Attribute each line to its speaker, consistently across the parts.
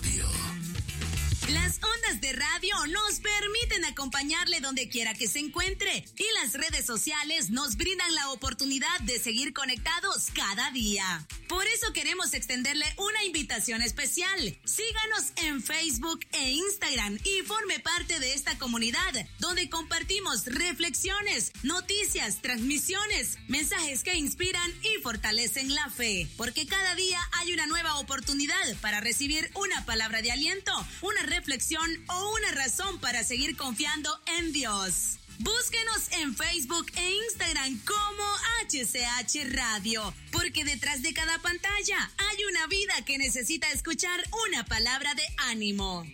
Speaker 1: Radio.
Speaker 2: Las ondas de radio nos permiten acompañarle donde quiera que se encuentre y las redes sociales nos brindan la oportunidad de seguir conectados cada día. Por eso queremos extenderle una invitación especial. Síganos en Facebook e Instagram y forme parte de esta comunidad donde compartimos reflexiones, noticias, transmisiones, mensajes que inspiran y fortalecen la fe. Porque cada día hay una nueva oportunidad para recibir una palabra de aliento, una reflexión o una razón para seguir confiando en Dios. Búsquenos en Facebook e Instagram como HCH Radio, porque detrás de cada pantalla hay una vida que necesita escuchar una palabra de ánimo.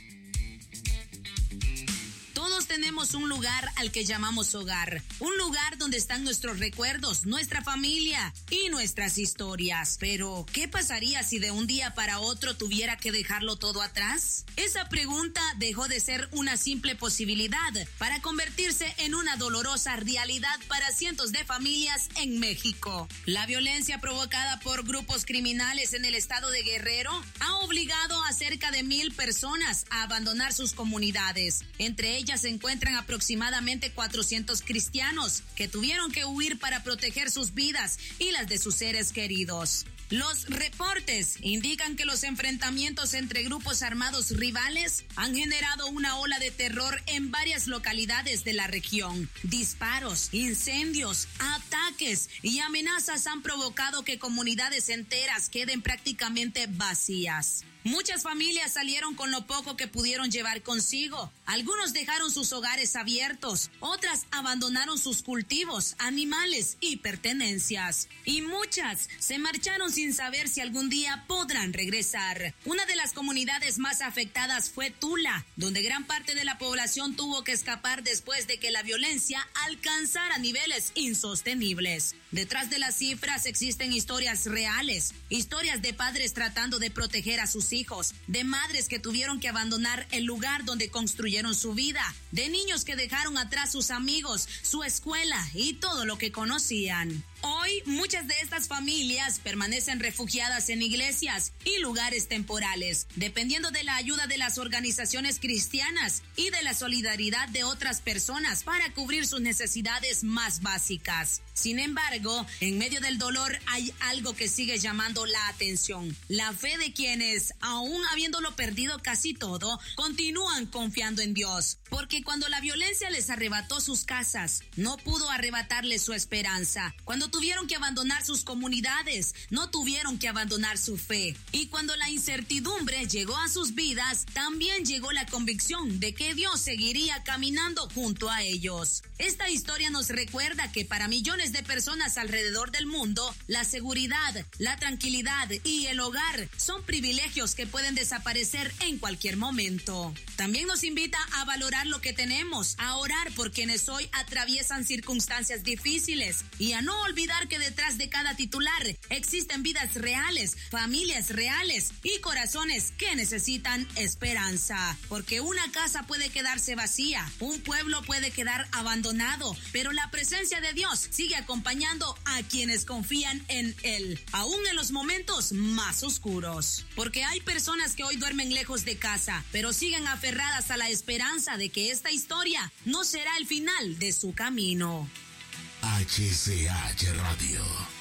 Speaker 2: Todos tenemos un lugar al que llamamos hogar, un lugar donde están nuestros recuerdos, nuestra familia y nuestras historias. Pero, ¿qué pasaría si de un día para otro tuviera que dejarlo todo atrás? Esa pregunta dejó de ser una simple posibilidad para convertirse en una dolorosa realidad para cientos de familias en México. La violencia provocada por grupos criminales en el estado de Guerrero ha obligado a cerca de 1,000 personas a abandonar sus comunidades. Entre ellas se encuentran aproximadamente 400 cristianos que tuvieron que huir para proteger sus vidas y las de sus seres queridos. Los reportes indican que los enfrentamientos entre grupos armados rivales han generado una ola de terror en varias localidades de la región. Disparos, incendios, ataques y amenazas han provocado que comunidades enteras queden prácticamente vacías. Muchas familias salieron con lo poco que pudieron llevar consigo. Algunos dejaron sus hogares abiertos, otras abandonaron sus cultivos, animales y pertenencias. Y muchas se marcharon sin saber si algún día podrán regresar. Una de las comunidades más afectadas fue Tula, donde gran parte de la población tuvo que escapar después de que la violencia alcanzara niveles insostenibles. Detrás de las cifras existen historias reales, historias de padres tratando de proteger a sus hijos, de madres que tuvieron que abandonar el lugar donde construyeron su vida, de niños que dejaron atrás sus amigos, su escuela y todo lo que conocían. Hoy, muchas de estas familias permanecen refugiadas en iglesias y lugares temporales, dependiendo de la ayuda de las organizaciones cristianas y de la solidaridad de otras personas para cubrir sus necesidades más básicas. Sin embargo, en medio del dolor hay algo que sigue llamando la atención: la fe de quienes, aún habiéndolo perdido casi todo, continúan confiando en Dios. Porque cuando la violencia les arrebató sus casas, no pudo arrebatarles su esperanza. Cuando tuvieron que abandonar sus comunidades, no tuvieron que abandonar su fe. Y cuando la incertidumbre llegó a sus vidas, también llegó la convicción de que Dios seguiría caminando junto a ellos. Esta historia nos recuerda que para millones de personas alrededor del mundo, la seguridad, la tranquilidad y el hogar son privilegios que pueden desaparecer en cualquier momento. También nos invita a valorar lo que tenemos, a orar por quienes hoy atraviesan circunstancias difíciles y a no olvidar que detrás de cada titular existen vidas reales, familias reales y corazones que necesitan esperanza. Porque una casa puede quedarse vacía, un pueblo puede quedar abandonado, pero la presencia de Dios sigue acompañando a quienes confían en Él, aún en los momentos más oscuros. Porque hay personas que hoy duermen lejos de casa, pero siguen aferradas a la esperanza de que esta historia no será el final de su camino.
Speaker 1: HCH Radio.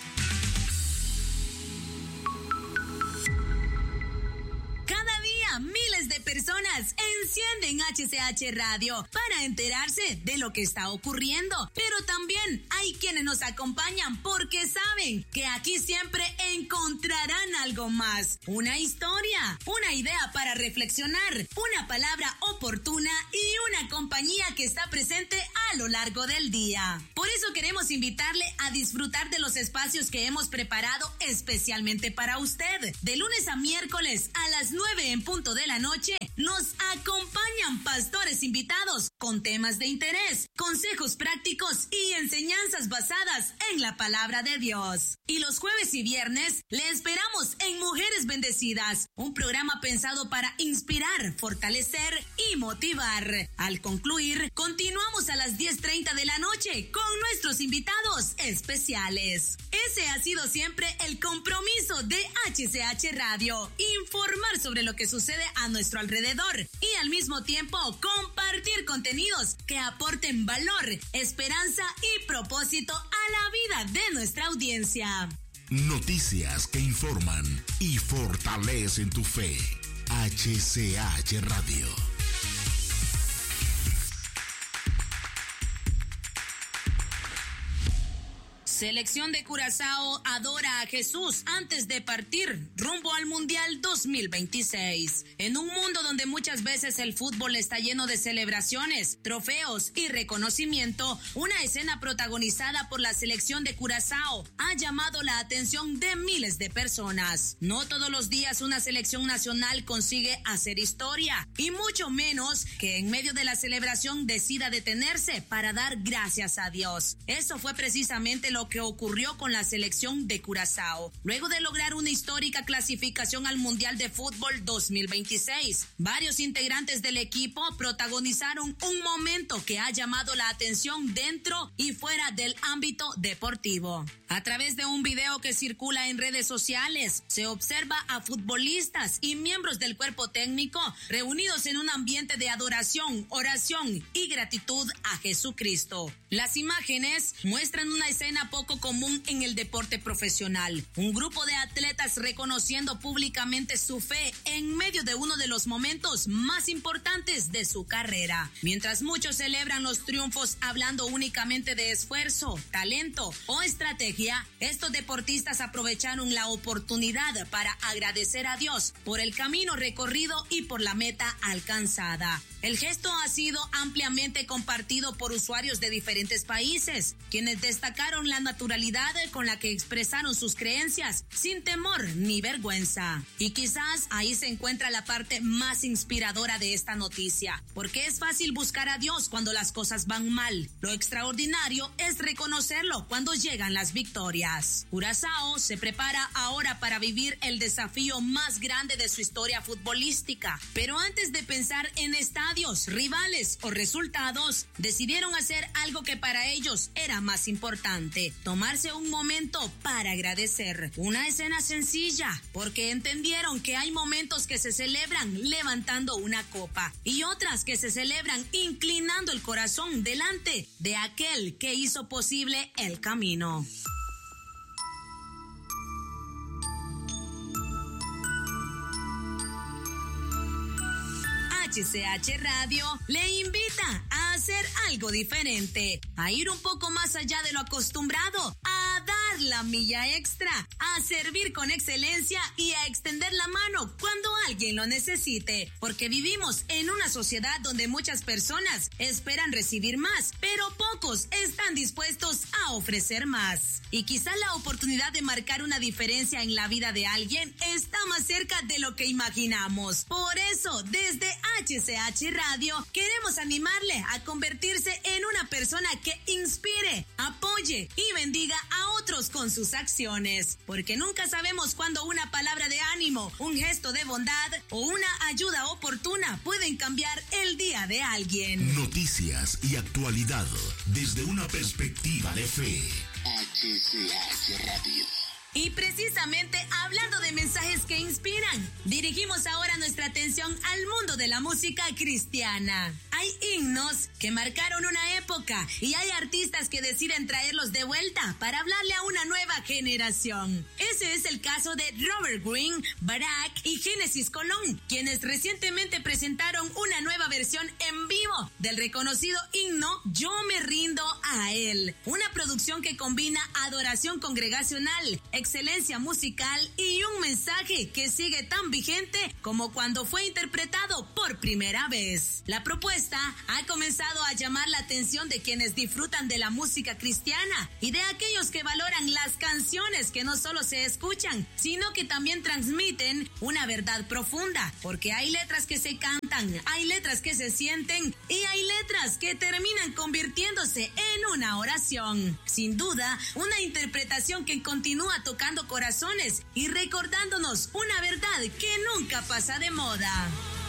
Speaker 2: Cada día miles de personas encienden HCH Radio para enterarse de lo que está ocurriendo. Pero también hay quienes nos acompañan porque saben que aquí siempre encontrarán algo más. Una historia, una idea para reflexionar, una palabra oportuna y una compañía que está presente a lo largo del día. Por eso queremos invitarle a disfrutar de los espacios que hemos preparado especialmente para usted. De lunes a miércoles a las 9 en punto de la noche, nos acompañan pastores invitados con temas de interés, consejos prácticos y enseñanzas basadas en la palabra de Dios. Y los jueves y viernes le esperamos en Mujeres Bendecidas, un programa pensado para inspirar, fortalecer y motivar. Al concluir, continuamos a las 10:30 de la noche con nuestros invitados especiales. Ese ha sido siempre el compromiso de HCH Radio, informar sobre lo que sucede a nuestro alrededor y al mismo tiempo compartir contenidos que aporten valor, esperanza y propósito a la vida de nuestra audiencia.
Speaker 1: Noticias que informan y fortalecen tu fe. HCH Radio.
Speaker 2: Selección de Curazao adora a Jesús antes de partir rumbo al Mundial 2026. En un mundo donde muchas veces el fútbol está lleno de celebraciones, trofeos y reconocimiento, una escena protagonizada por la selección de Curazao ha llamado la atención de miles de personas. No todos los días una selección nacional consigue hacer historia, y mucho menos que en medio de la celebración decida detenerse para dar gracias a Dios. Eso fue precisamente lo que ocurrió con la selección de Curazao. Luego de lograr una histórica clasificación al Mundial de Fútbol 2026, varios integrantes del equipo protagonizaron un momento que ha llamado la atención dentro y fuera del ámbito deportivo. A través de un video que circula en redes sociales, se observa a futbolistas y miembros del cuerpo técnico reunidos en un ambiente de adoración, oración y gratitud a Jesucristo. Las imágenes muestran una escena poco común en el deporte profesional. Un grupo de atletas reconociendo públicamente su fe en medio de uno de los momentos más importantes de su carrera. Mientras muchos celebran los triunfos hablando únicamente de esfuerzo, talento o estrategia, estos deportistas aprovecharon la oportunidad para agradecer a Dios por el camino recorrido y por la meta alcanzada. El gesto ha sido ampliamente compartido por usuarios de diferentes países, quienes destacaron la naturalidad con la que expresaron sus creencias sin temor ni vergüenza. Y quizás ahí se encuentra la parte más inspiradora de esta noticia, porque es fácil buscar a Dios cuando las cosas van mal. Lo extraordinario es reconocerlo cuando llegan las victorias. Curazao se prepara ahora para vivir el desafío más grande de su historia futbolística, pero antes de pensar en estadios, rivales o resultados, decidieron hacer algo que para ellos era más importante: tomarse un momento para agradecer. Una escena sencilla, porque entendieron que hay momentos que se celebran levantando una copa y otras que se celebran inclinando el corazón delante de aquel que hizo posible el camino. HCH Radio le invita a hacer algo diferente, a ir un poco más allá de lo acostumbrado, a dar la milla extra, a servir con excelencia y a extender la mano cuando alguien lo necesite, porque vivimos en una sociedad donde muchas personas esperan recibir más, pero pocos están dispuestos a ofrecer más. Y quizá la oportunidad de marcar una diferencia en la vida de alguien está más cerca de lo que imaginamos. Por eso, desde HCH Radio queremos animarle a convertirse en una persona que inspire, apoye y bendiga a otros con sus acciones, porque nunca sabemos cuándo una palabra de ánimo, un gesto de bondad o una ayuda oportuna pueden cambiar el día de alguien.
Speaker 1: Noticias y actualidad desde una perspectiva de fe. HCH Radio.
Speaker 2: Y precisamente hablando de mensajes que inspiran, dirigimos ahora nuestra atención al mundo de la música cristiana. Hay himnos que marcaron una época y hay artistas que deciden traerlos de vuelta para hablarle a una nueva generación. Ese es el caso de Robert Greene, Barak y Génesis Colón, quienes recientemente presentaron una nueva versión en vivo del reconocido himno Yo me rindo a él, una producción que combina adoración congregacional, excelencia musical y un mensaje que sigue tan vigente como cuando fue interpretado por primera vez. La propuesta propuesta ha comenzado a llamar la atención de quienes disfrutan de la música cristiana y de aquellos que valoran las canciones que no solo se escuchan, sino que también transmiten una verdad profunda, porque hay letras que se cantan, hay letras que se sienten y hay letras que terminan convirtiéndose en una oración. Sin duda, una interpretación que continúa tocando corazones y recordándonos una verdad que nunca pasa de moda.